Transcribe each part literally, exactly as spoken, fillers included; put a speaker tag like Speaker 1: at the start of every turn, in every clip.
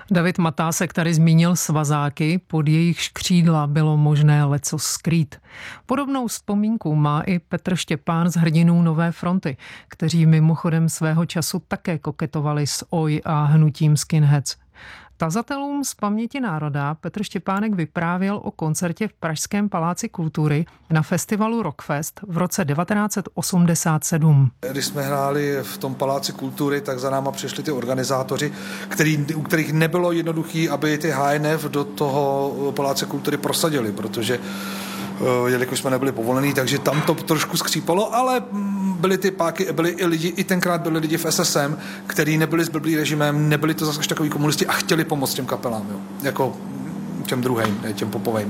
Speaker 1: David Matásek tady zmínil svazáky, pod jejichž křídla bylo možné lecos skrýt. Podobnou vzpomínku má i Petr Štěpán z Hrdinů Nové fronty, kteří mimochodem svého času také koketovali s O I a hnutím skinheads. Tazatelům z Paměti národa Petr Štěpánek vyprávěl o koncertě v pražském Paláci kultury na festivalu Rockfest v roce devatenáct osmdesát sedm.
Speaker 2: Když jsme hráli v tom Paláci kultury, tak za náma přišli ty organizátoři, který, u kterých nebylo jednoduché, aby ty H N F do toho Paláce kultury prosadili, protože jelikož jsme nebyli povolení, takže tam to trošku skřípalo, ale byly ty páky, byli i lidi, i tenkrát byli lidi v S S M, kteří nebyli s blblý režimem, nebyli to zase takový komunisti a chtěli pomoct těm kapelám, jo. Jako těm druhým, ne těm popovým.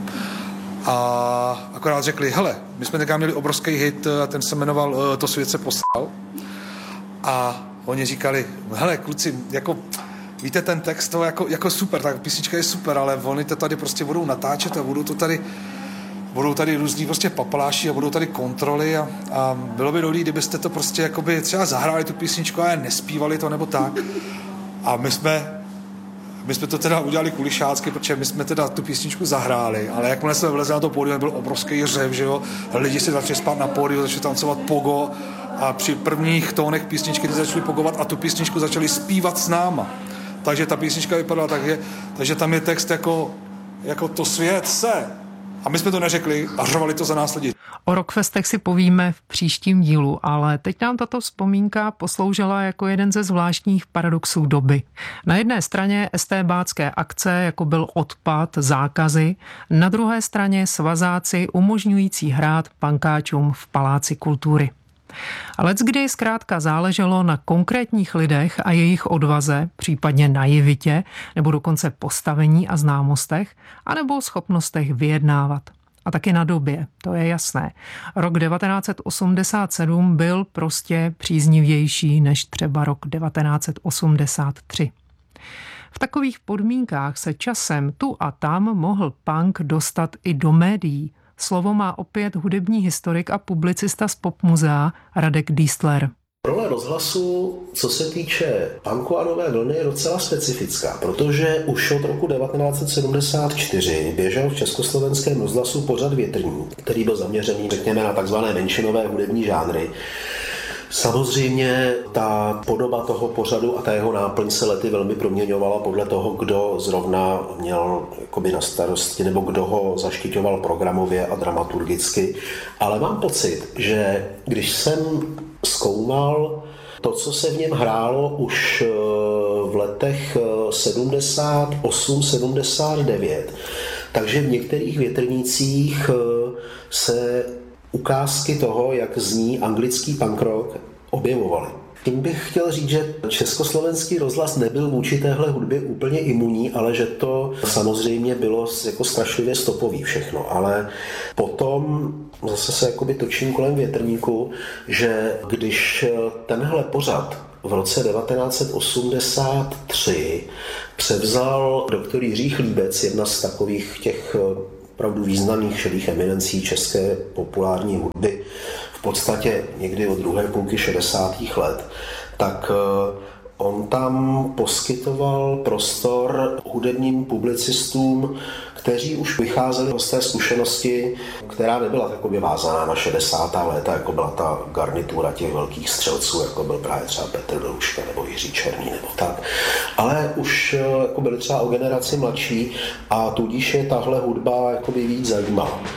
Speaker 2: A akorát řekli, hele, my jsme tenkrát měli obrovský hit, ten se jmenoval To svět se posral. A oni říkali, hele, kluci, jako víte, ten text, to jako, jako super, tak písnička je super, ale oni to tady prostě budou natáčet a budou to tady budou tady různý prostě papaláši a budou tady kontroly a, a bylo by dobrý, kdybyste to prostě jakoby třeba zahráli tu písničku a nespívali to nebo tak. A my jsme, my jsme to teda udělali kulišácky, protože my jsme teda tu písničku zahráli, ale jakmile jsme vlezli na to pódium, byl obrovský řev, že jo, lidi si začali spát na pódiu, začali tancovat pogo a při prvních tónech písničky začali pogovat a tu písničku začali zpívat s náma. Takže ta písnička vypadala tak, že, takže tam je text jako, jako to svět se. A my jsme to neřekli a řvali to za nás lidi.
Speaker 1: O Rockfestech si povíme v příštím dílu, ale teď nám tato vzpomínka posloužila jako jeden ze zvláštních paradoxů doby. Na jedné straně estébácké akce, jako byl odpad, zákazy, na druhé straně svazáci umožňující hrát pankáčům v Paláci kultury. A leckdy zkrátka záleželo na konkrétních lidech a jejich odvaze, případně naivitě, nebo dokonce postavení a známostech, anebo schopnostech vyjednávat. A taky na době, to je jasné. Rok devatenáct osmdesát sedm byl prostě příznivější než třeba rok devatenáct osmdesát tři. V takových podmínkách se časem tu a tam mohl punk dostat i do médií. Slovo má opět hudební historik a publicista z Popmuzea Radek Diestler.
Speaker 3: Role rozhlasu, co se týče punku a nové vlny, je docela specifická, protože už od roku devatenáct sedmdesát čtyři běžel v československém rozhlasu pořad Větrník, který byl zaměřený, řekněme, na takzvané menšinové hudební žánry. Samozřejmě ta podoba toho pořadu a ta jeho náplň se lety velmi proměňovala podle toho, kdo zrovna měl jakoby na starosti nebo kdo ho zaštiťoval programově a dramaturgicky. Ale mám pocit, že když jsem zkoumal to, co se v něm hrálo už v letech sedmdesát osm sedmdesát devět, takže v některých větrnících se ukázky toho, jak zní anglický punk rock, objevovaly. Tím bych chtěl říct, že československý rozhlas nebyl vůči téhle hudbě úplně imunní, ale že to samozřejmě bylo jako strašlivě stopový všechno. Ale potom zase se jakoby točím kolem Větrníku, že když tenhle pořad v roce devatenáct osmdesát tři převzal doktor Jiří Chlíbec, jedna z takových těch opravdu významných šedých eminencí české populární hudby, v podstatě někdy od druhé půlky šedesátých let, tak on tam poskytoval prostor hudebním publicistům, kteří už vycházeli z té zkušenosti, která nebyla takově vázaná na šedesátá léta, jako byla ta garnitura těch velkých střelců, jako byl právě třeba Petr Beluška nebo Jiří Černý nebo tak. Ale už jako byli třeba o generaci mladší a tudíž je tahle hudba jakoby víc zajímala.